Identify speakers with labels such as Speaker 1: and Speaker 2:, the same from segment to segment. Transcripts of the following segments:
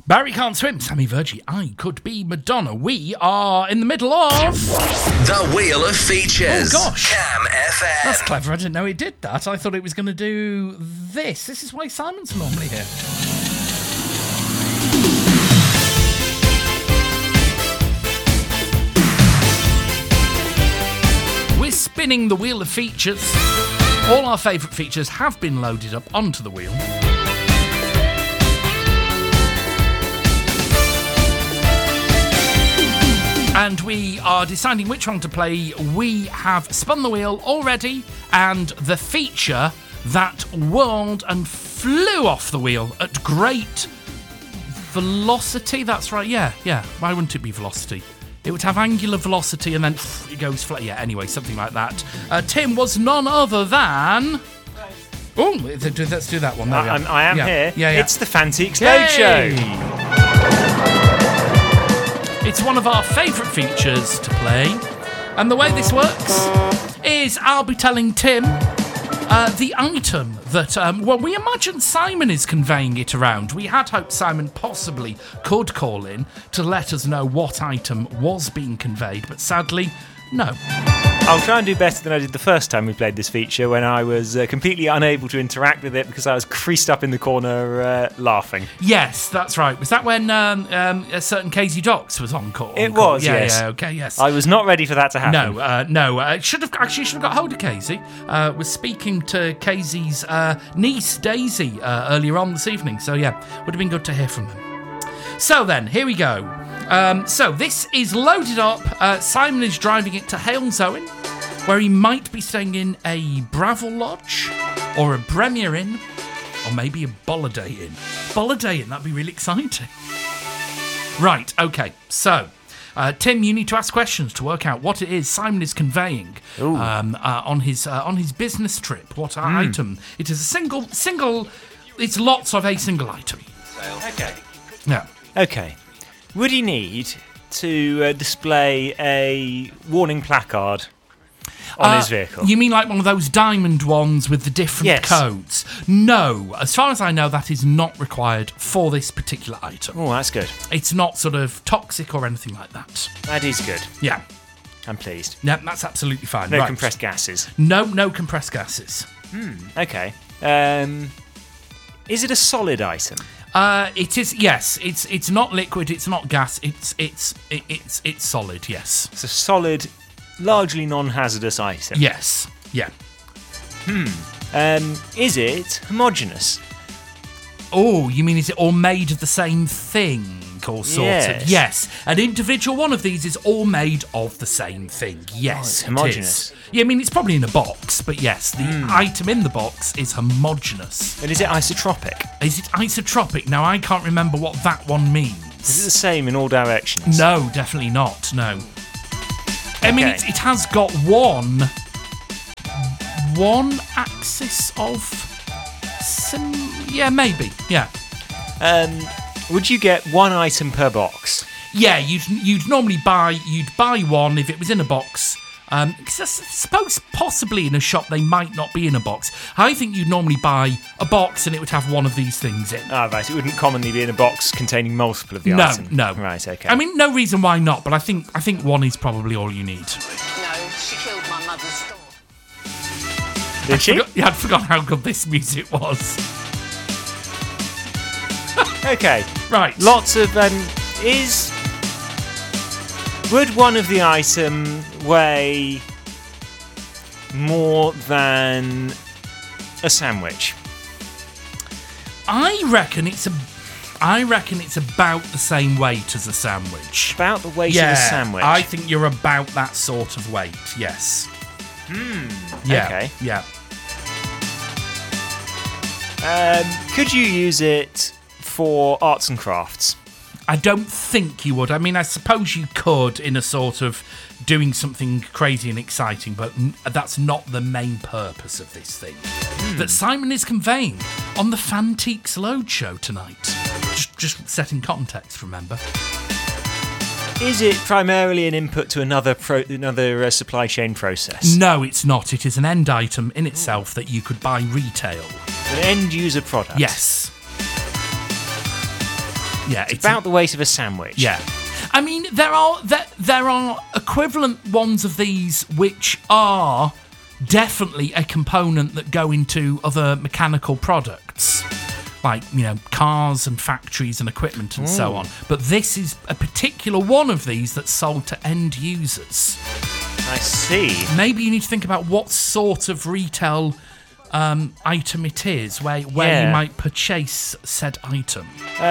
Speaker 1: Barry Can't Swim, Sammy Virgie, I Could Be Madonna. We are in the middle of...
Speaker 2: The Wheel of Features.
Speaker 1: Oh, gosh.
Speaker 2: Cam FM.
Speaker 1: That's clever. I didn't know it did that. I thought it was going to do this. This is why Simon's normally here. We're spinning the Wheel of Features. All our favourite features have been loaded up onto the wheel. And we are deciding which one to play. We have spun the wheel already, and the feature that whirled and flew off the wheel at great velocity. That's right, yeah. Why wouldn't it be velocity? It would have angular velocity and then it goes flat. Yeah, anyway, something like that. Tim was none other than... Oh, let's do that one. There
Speaker 3: I am here.
Speaker 1: Yeah.
Speaker 3: It's the Fantiques Load Show.
Speaker 1: It's one of our favourite features to play. And the way this works is I'll be telling Tim the item that, we imagine Simon is conveying it around. We had hoped Simon possibly could call in to let us know what item was being conveyed, but sadly, no.
Speaker 3: I'll try and do better than I did the first time we played this feature when I was completely unable to interact with it because I was creased up in the corner laughing.
Speaker 1: Yes, that's right. Was that when a certain Casey Docks was on call?
Speaker 3: It was, yes.
Speaker 1: Yeah, okay, yes.
Speaker 3: I was not ready for that to happen.
Speaker 1: No. Should have got hold of Casey. Was speaking to Casey's niece, Daisy, earlier on this evening. So, yeah, would have been good to hear from him. So then, here we go. So this is loaded up. Simon is driving it to Halesowen, where he might be staying in a Bravell Lodge, or a Premier Inn, or maybe a Boliday Inn. Boliday Inn, that'd be really exciting. Right, okay, so... Tim, you need to ask questions to work out what it is Simon is conveying on his business trip. What item? It is a single. It's lots of a single item.
Speaker 3: Okay.
Speaker 1: Yeah.
Speaker 3: Okay. Would he need to display a warning placard on his vehicle?
Speaker 1: You mean like one of those diamond ones with the different codes? No. As far as I know, that is not required for this particular item.
Speaker 3: Oh, that's good.
Speaker 1: It's not sort of toxic or anything like that.
Speaker 3: That is good.
Speaker 1: Yeah.
Speaker 3: I'm pleased.
Speaker 1: Yeah, that's absolutely fine.
Speaker 3: No compressed gases.
Speaker 1: No compressed gases.
Speaker 3: Okay. Is it a solid item?
Speaker 1: It is. Yes. It's not liquid. It's not gas. It's solid. Yes.
Speaker 3: It's a solid, largely non-hazardous item.
Speaker 1: Yes. Yeah.
Speaker 3: Is it homogeneous?
Speaker 1: Oh, you mean is it all made of the same thing? Or sort of? Yes. An individual one of these is all made of the same thing. Yes,
Speaker 3: it's homogeneous.
Speaker 1: Yeah, I mean, it's probably in a box, but yes, the item in the box is homogeneous.
Speaker 3: And is it isotropic?
Speaker 1: Is it isotropic? Now, I can't remember what that one means.
Speaker 3: Is it the same in all directions?
Speaker 1: No, definitely not, no. I mean, it has got one axis of... yeah, maybe, yeah.
Speaker 3: Would you get one item per box?
Speaker 1: Yeah, you'd normally buy one if it was in a box. Because I suppose possibly in a shop they might not be in a box. I think you'd normally buy a box and it would have one of these things in.
Speaker 3: Ah, right. It wouldn't commonly be in a box containing multiple of the items.
Speaker 1: No.
Speaker 3: Right, okay.
Speaker 1: I mean, no reason why not, but I think one is probably all you need.
Speaker 4: No, she killed my mother's store.
Speaker 3: Did she?
Speaker 1: I'd forgotten how good this music was.
Speaker 3: Okay.
Speaker 1: Right.
Speaker 3: Lots of would one of the item weigh more than a sandwich?
Speaker 1: I reckon it's about the same weight as a sandwich.
Speaker 3: About the weight of a sandwich?
Speaker 1: I think you're about that sort of weight, yes. Yeah.
Speaker 3: Okay.
Speaker 1: Yeah.
Speaker 3: Could you use it for arts and crafts?
Speaker 1: I don't think you would. I mean, I suppose you could in a sort of doing something crazy and exciting, but that's not the main purpose of this thing that Simon is conveying on the Fantiques Load Show tonight. Just setting context, remember?
Speaker 3: Is it primarily an input to another supply chain process?
Speaker 1: No, it's not. It is an end item in itself that you could buy retail.
Speaker 3: An end user product?
Speaker 1: Yes. Yeah,
Speaker 3: It's about the weight of a sandwich.
Speaker 1: Yeah. I mean, there are equivalent ones of these which are definitely a component that go into other mechanical products, like, cars and factories and equipment and so on. But this is a particular one of these that's sold to end users.
Speaker 3: I see.
Speaker 1: Maybe you need to think about what sort of retail item it is, where you might purchase said item.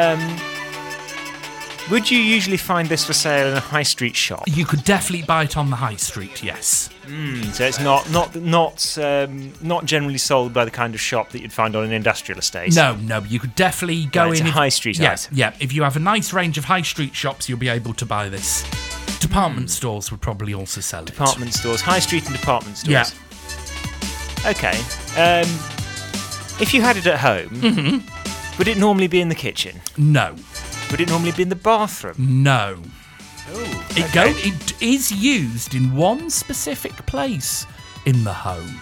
Speaker 3: Would you usually find this for sale in a high street shop?
Speaker 1: You could definitely buy it on the high street, yes.
Speaker 3: So it's not generally sold by the kind of shop that you'd find on an industrial estate.
Speaker 1: No, you could definitely go
Speaker 3: It's
Speaker 1: in.
Speaker 3: a high street item.
Speaker 1: Yeah, if you have a nice range of high street shops, you'll be able to buy this. Department stores would probably also sell it.
Speaker 3: Department stores, high street and department stores.
Speaker 1: Yeah.
Speaker 3: Okay. If you had it at home, would it normally be in the kitchen?
Speaker 1: No.
Speaker 3: Would it normally be in the bathroom?
Speaker 1: No.
Speaker 3: Oh,
Speaker 1: It is used in one specific place in the home.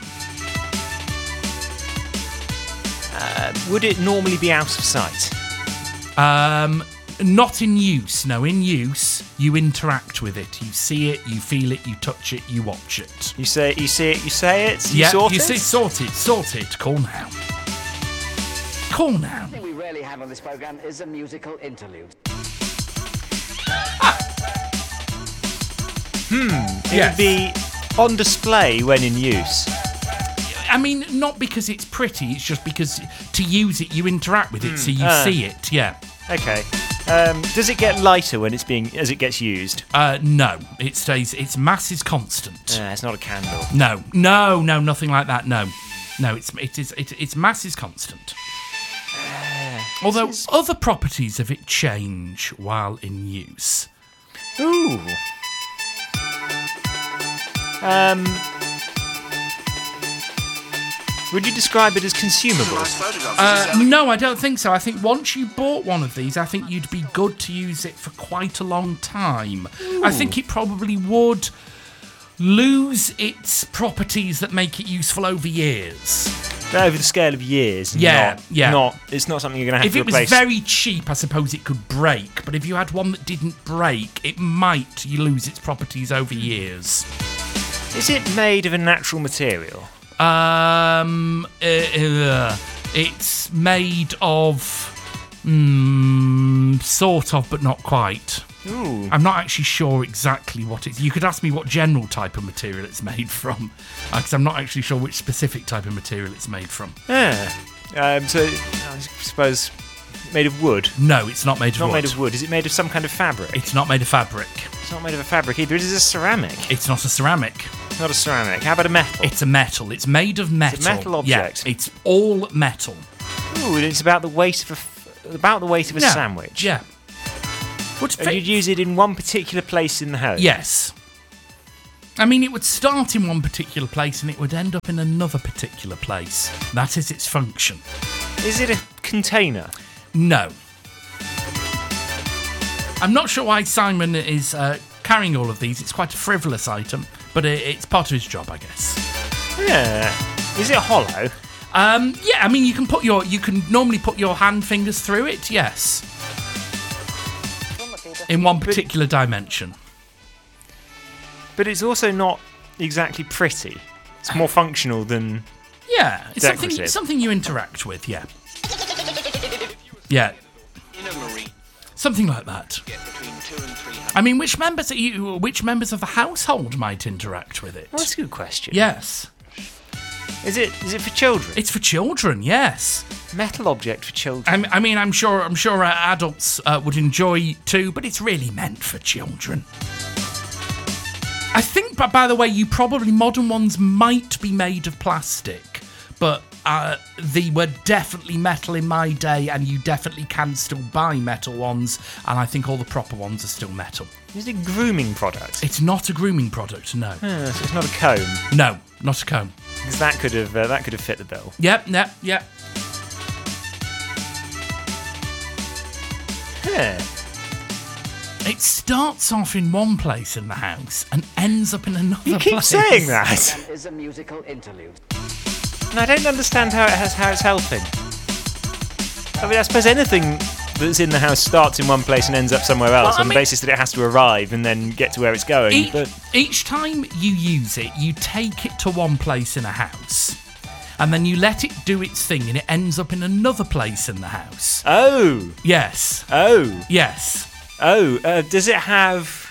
Speaker 3: Would it normally be out of sight?
Speaker 1: Not in use. No, in use, you interact with it. You see it, you feel it, you touch it, you watch it.
Speaker 3: You see it, you say it,
Speaker 1: Yeah,
Speaker 3: sort
Speaker 1: you
Speaker 3: it?
Speaker 1: see, sort it. Call now. Call now.
Speaker 5: thing we rarely have on this program is a musical interlude.
Speaker 3: It would be on display when in use.
Speaker 1: I mean, not because it's pretty, it's just because to use it, you interact with it, so you see it, yeah.
Speaker 3: Okay. Does it get lighter when as it gets used?
Speaker 1: No, its mass is constant.
Speaker 3: It's not a candle.
Speaker 1: No, nothing like that, no. No, its mass is constant. Although other properties of it change while in use.
Speaker 3: Ooh. Would you describe it as consumables?
Speaker 1: No, I don't think so. I think once you bought one of these, I think you'd be good to use it for quite a long time. I think it probably would lose its properties that make it useful over years.
Speaker 3: Over the scale of years.
Speaker 1: Yeah.
Speaker 3: It's not something you're going to have
Speaker 1: If
Speaker 3: to
Speaker 1: it was
Speaker 3: replace.
Speaker 1: very cheap, I suppose it could break. But if you had one that didn't break, it might lose its properties over years.
Speaker 3: Is it made of a natural material?
Speaker 1: It's made of sort of, but not quite.
Speaker 3: Ooh.
Speaker 1: I'm not actually sure exactly what it's. You could ask me what general type of material it's made from, because I'm not actually sure which specific type of material it's made from.
Speaker 3: So I suppose made of wood.
Speaker 1: No, it's not made of
Speaker 3: Not
Speaker 1: wood.
Speaker 3: made of wood. Is it made of some kind of fabric?
Speaker 1: It's not made of fabric.
Speaker 3: It's not made of a fabric either. It is a ceramic.
Speaker 1: It's not a ceramic.
Speaker 3: It's not a ceramic. How about a metal?
Speaker 1: It's a metal. It's made of metal.
Speaker 3: It's a metal object.
Speaker 1: Yeah, it's all metal.
Speaker 3: Ooh, and it's about the weight of a sandwich.
Speaker 1: Yeah.
Speaker 3: And you'd use it in one particular place in the home.
Speaker 1: Yes. I mean, it would start in one particular place and it would end up in another particular place. That is its function.
Speaker 3: Is it a container?
Speaker 1: No. I'm not sure why Simon is carrying all of these. It's quite a frivolous item, but it's part of his job, I guess.
Speaker 3: Yeah. Is it hollow?
Speaker 1: Yeah, I mean, you can normally put your hand fingers through it, yes. In one particular dimension.
Speaker 3: But it's also not exactly pretty. It's more functional than...
Speaker 1: Yeah, it's
Speaker 3: decorative.
Speaker 1: something you interact with, yeah. Yeah. Something like that. I mean, which members of the household might interact with it?
Speaker 3: Well, that's a good question.
Speaker 1: Yes.
Speaker 3: Is it for children?
Speaker 1: It's for children, yes.
Speaker 3: Metal object for children.
Speaker 1: I mean, I'm sure adults would enjoy too, but it's really meant for children. I think, by the way, modern ones might be made of plastic, but they were definitely metal in my day, and you definitely can still buy metal ones, and I think all the proper ones are still metal.
Speaker 3: Is it a grooming product?
Speaker 1: It's not a grooming product, no.
Speaker 3: So it's not a comb.
Speaker 1: No, not a comb.
Speaker 3: Because that could have fit the bill.
Speaker 1: Yep.
Speaker 3: Yeah.
Speaker 1: It starts off in one place in the house and ends up in another
Speaker 3: You keep
Speaker 1: place.
Speaker 3: saying that.
Speaker 5: Is a musical interlude.
Speaker 3: And I don't understand how it's helping. I mean, I suppose anything that's in the house starts in one place and ends up somewhere else
Speaker 1: Well, I
Speaker 3: on the
Speaker 1: mean-
Speaker 3: basis that it has to arrive and then get to where it's going. But
Speaker 1: Each time you use it, you take it to one place in a house, and then you let it do its thing, and it ends up in another place in the house.
Speaker 3: oh,
Speaker 1: Yes.
Speaker 3: oh,
Speaker 1: Yes.
Speaker 3: oh, does it have?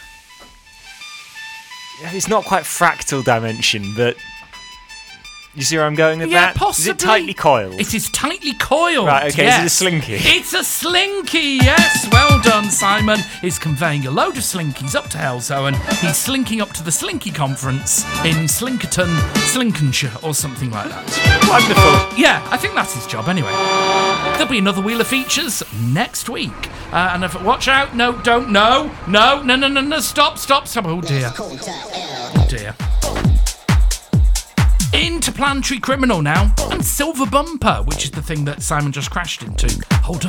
Speaker 3: It's not quite fractal dimension, but you see where I'm going with
Speaker 1: Yeah,
Speaker 3: that?
Speaker 1: possibly.
Speaker 3: Is it tightly coiled?
Speaker 1: It is tightly coiled.
Speaker 3: Right, okay,
Speaker 1: yes.
Speaker 3: is it a slinky?
Speaker 1: It's a slinky, yes. Well done, Simon. He's conveying a load of slinkies up to Halesowen. He's slinking up to the Slinky Conference in Slinkerton, Lincolnshire, or something like that.
Speaker 3: Wonderful.
Speaker 1: Yeah, I think that's his job anyway. There'll be another Wheel of Features next week. And if, watch out, no, don't, no, stop. Oh dear. Oh dear. Interplanetary Criminal now, and Silver Bumper, which is the thing that Simon just crashed into. Hold a